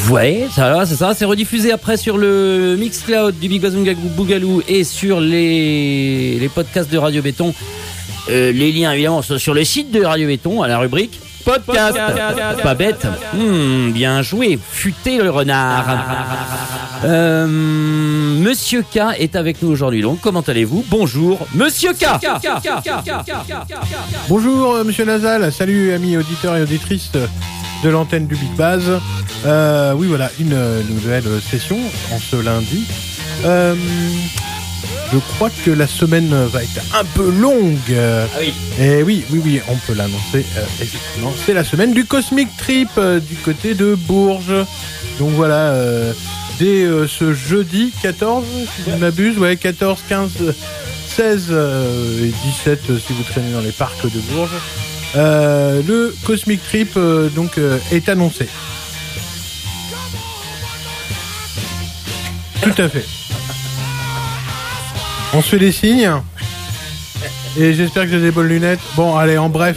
Ouais, ça va, c'est ça. C'est rediffusé après sur le Mixcloud du Big Bass Boogaloo et sur les podcasts de Radio Béton. Les liens, évidemment, sont sur le site de Radio Béton, à la rubrique podcast. Pas bête. Bien joué. Futé le renard. Monsieur K est avec nous aujourd'hui. Donc, comment allez-vous? Bonjour, Monsieur K. Bonjour, Monsieur Nasal. Salut, amis auditeurs et auditrices de l'antenne du Big Baz. Oui, voilà, une nouvelle session en ce lundi. Je crois que la semaine va être un peu longue. Ah oui. Et oui, on peut l'annoncer. Effectivement, c'est la semaine du Cosmic Trip du côté de Bourges. Donc voilà, dès ce jeudi 14, si je ne m'abuse, 14, 15, 16 et 17 si vous traînez dans les parcs de Bourges. Le Cosmic Trip est annoncé. Tout à fait. On se fait des signes. Et j'espère que j'ai des bonnes lunettes. Bon, allez, en bref.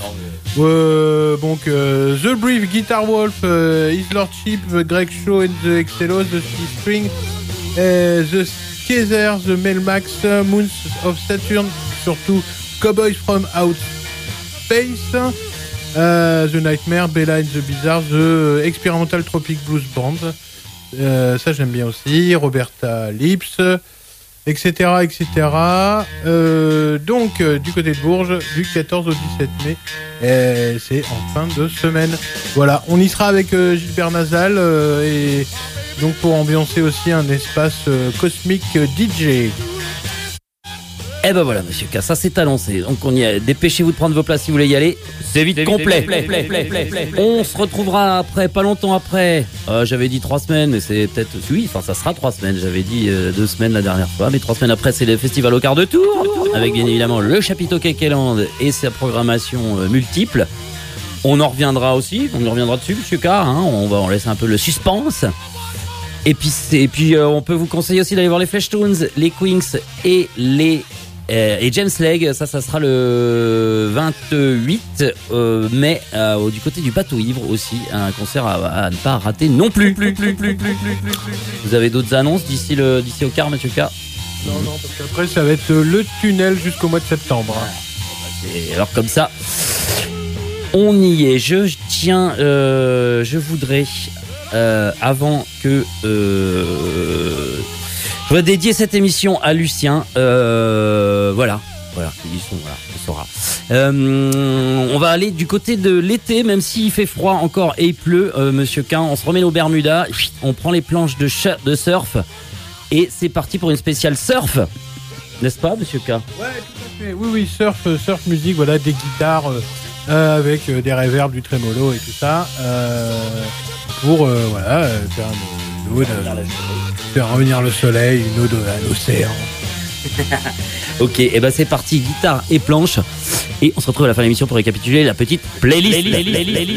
The Brief, Guitar Wolf, His Lordship, The Greg Shaw and the Excelos, The Sea Spring, The Skazer, The Melmax, Moons of Saturn, surtout Cowboys from Out Space, The Nightmare, Bella and the Bizarre, The Experimental Tropic Blues Band, ça j'aime bien aussi, Roberta Lips, etc. Du côté de Bourges, du 14 au 17 mai, c'est en fin de semaine. Voilà, on y sera avec Gilbert Nasal et donc pour ambiancer aussi un espace cosmique DJ. Eh ben voilà, Monsieur K, ça c'est annoncé. Donc on y est. Dépêchez-vous de prendre vos places si vous voulez y aller. C'est vite complet. On se retrouvera après, pas longtemps après. J'avais dit 3 semaines, mais c'est peut-être... Oui, enfin ça sera 3 semaines. J'avais dit 2 semaines la dernière fois. Mais 3 semaines après, c'est le festival au quart de tour. Avec bien évidemment le chapiteau Kekeland et sa programmation multiple. On en reviendra aussi. On y reviendra dessus, Monsieur K. On laisse un peu le suspense. Et puis on peut vous conseiller aussi d'aller voir les Fleshtones, les Queens et James Legge. Ça sera le 28 mai du côté du Bateau Ivre aussi, un concert à ne pas rater non plus. Vous avez d'autres annonces d'ici au quart, Monsieur K? Non, parce qu'après ça va être le tunnel jusqu'au mois de septembre. Et alors comme ça, on y est. Je voudrais avant que je voudrais dédier cette émission à Lucien. Voilà, on saura. On va aller du côté de l'été, même s'il fait froid encore et il pleut, Monsieur K. On se remet aux Bermudas, on prend les planches de surf et c'est parti pour une spéciale surf, n'est-ce pas, Monsieur K? Ouais, tout à fait. Oui, surf musique, voilà, des guitares avec des reverbs, du trémolo et tout ça, pour faire une ode, faire revenir le soleil, une ode à l'océan. Ok, et ben c'est parti, guitare et planche, et on se retrouve à la fin de l'émission pour récapituler la petite playlist.